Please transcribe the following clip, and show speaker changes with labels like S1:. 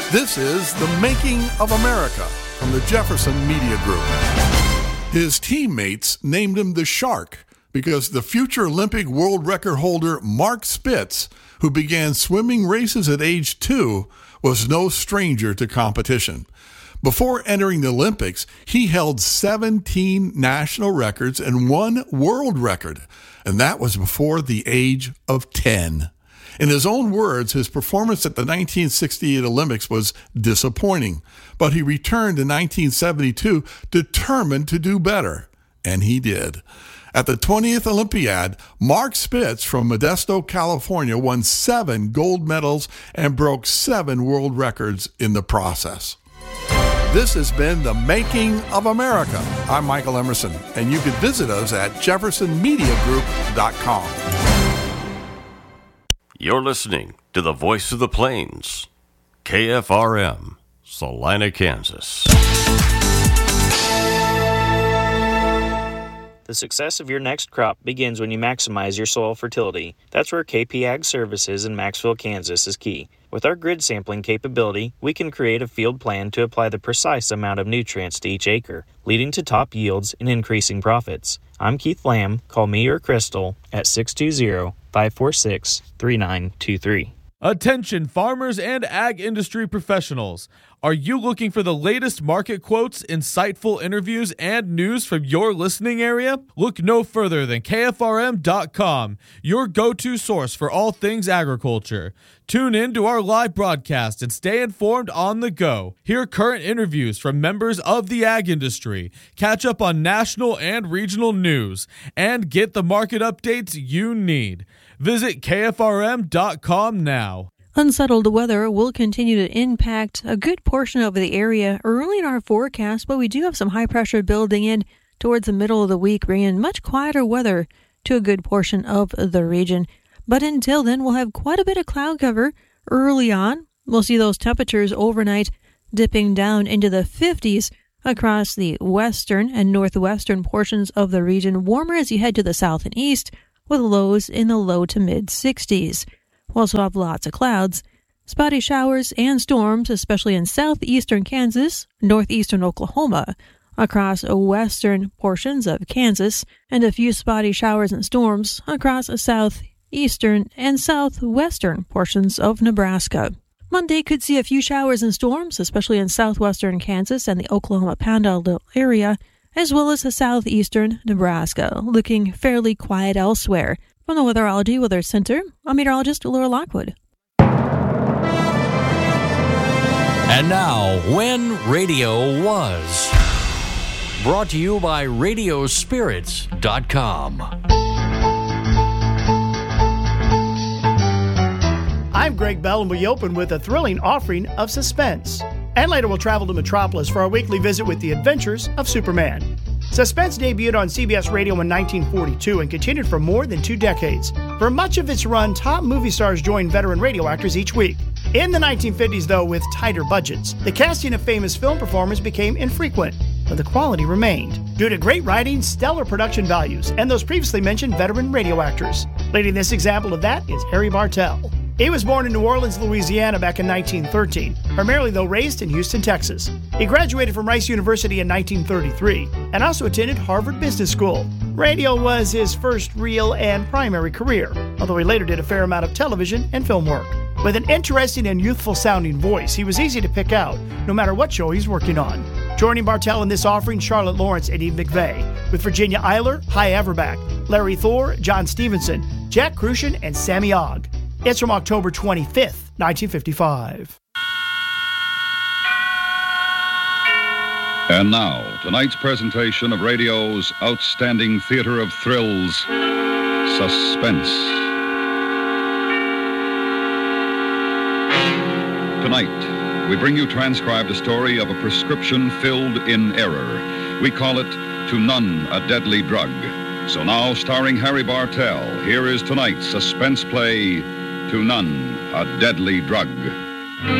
S1: This is The Making of America from the Jefferson Media Group. His teammates named him the Shark because the future Olympic world record holder Mark Spitz, who began swimming races at age 2, was no stranger to competition. Before entering the Olympics, he held 17 national records and 1 world record, and that was before the age of 10. In his own words, his performance at the 1968 Olympics was disappointing, but he returned in 1972 determined to do better, and he did. At the 20th Olympiad, Mark Spitz from Modesto, California, won 7 gold medals and broke 7 world records in the process. This has been The Making of America. I'm Michael Emerson, and you can visit us at jeffersonmediagroup.com.
S2: You're listening to the Voice of the Plains, KFRM, Salina, Kansas.
S3: The success of your next crop begins when you maximize your soil fertility. That's where KP Ag Services in Maxville, Kansas is key. With our grid sampling capability, we can create a field plan to apply the precise amount of nutrients to each acre, leading to top yields and increasing profits. I'm Keith Lamb. Call me or Crystal at 620-546-3923.
S4: Attention farmers and ag industry professionals. Are you looking for the latest market quotes, insightful interviews, and news from your listening area? Look no further than KFRM.com, your go-to source for all things agriculture. Tune in to our live broadcast and stay informed on the go. Hear current interviews from members of the ag industry, catch up on national and regional news, and get the market updates you need. Visit KFRM.com now.
S5: Unsettled weather will continue to impact a good portion of the area early in our forecast, but we do have some high pressure building in towards the middle of the week, bringing much quieter weather to a good portion of the region. But until then, we'll have quite a bit of cloud cover early on. We'll see those temperatures overnight dipping down into the 50s across the western and northwestern portions of the region, warmer as you head to the south and east, with lows in the low to mid 60s. We'll also have lots of clouds, spotty showers and storms, especially in southeastern Kansas, northeastern Oklahoma, across western portions of Kansas, and a few spotty showers and storms across southeastern and southwestern portions of Nebraska. Monday could see a few showers and storms, especially in southwestern Kansas and the Oklahoma Panhandle area, as well as the southeastern Nebraska, looking fairly quiet elsewhere. From the Weatherology Weather Center, I'm meteorologist Laura Lockwood.
S6: And now, When Radio Was. Brought to you by Radiospirits.com.
S7: I'm Greg Bell, and we open with a thrilling offering of suspense. And later we'll travel to Metropolis for our weekly visit with the adventures of Superman. Suspense debuted on CBS Radio in 1942 and continued for more than 2 decades. For much of its run, top movie stars joined veteran radio actors each week. In the 1950s, though, with tighter budgets, the casting of famous film performers became infrequent, but the quality remained, due to great writing, stellar production values, and those previously mentioned veteran radio actors. Leading this example of that is Harry Bartell. He was born in New Orleans, Louisiana back in 1913, primarily though raised in Houston, Texas. He graduated from Rice University in 1933 and also attended Harvard Business School. Radio was his first real and primary career, although he later did a fair amount of television and film work. With an interesting and youthful-sounding voice, he was easy to pick out, no matter what show he's working on. Joining Bartell in this offering, Charlotte Lawrence and Eve McVeigh, with Virginia Eiler, Hy Averback, Larry Thor, John Stevenson, Jack Kruschen, and Sammy Ogg. It's from October 25th, 1955.
S8: And now, tonight's presentation of radio's outstanding theater of thrills, Suspense. Tonight, we bring you transcribed a story of a prescription filled in error. We call it To None a Deadly Drug. So now, starring Harry Bartell, here is tonight's suspense play, To None a Deadly Drug.